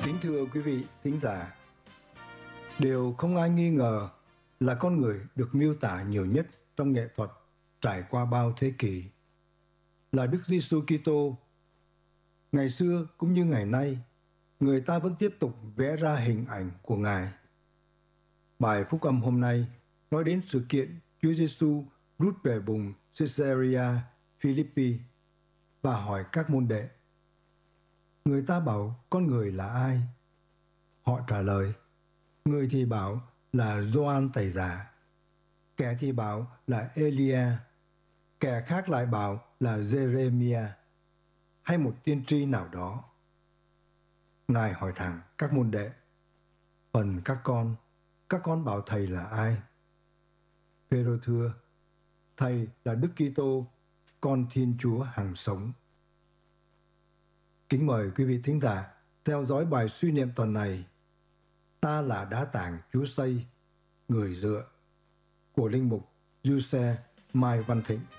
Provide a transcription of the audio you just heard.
Kính thưa quý vị thính giả, điều không ai nghi ngờ là con người được miêu tả nhiều nhất trong nghệ thuật trải qua bao thế kỷ là Đức Giêsu Kitô. Ngày xưa cũng như ngày nay, người ta vẫn tiếp tục vẽ ra hình ảnh của Ngài. Bài phúc âm hôm nay nói đến sự kiện Chúa Giêsu rút về vùng Caesarea Philippi và hỏi các môn đệ: người ta bảo con người là ai? Họ trả lời: người thì bảo là Gioan Tẩy Giả, kẻ thì bảo là Elia, kẻ khác lại bảo là Jeremia hay một tiên tri nào đó. Ngài hỏi thẳng các môn đệ: phần các con bảo thầy là ai? Phêrô thưa: thầy là Đức Kitô, con Thiên Chúa hằng sống. Kính mời quý vị thính giả theo dõi bài suy niệm tuần này: Ta là đá tảng Chúa xây, người dựa, của linh mục Giuse Mai Văn Thịnh.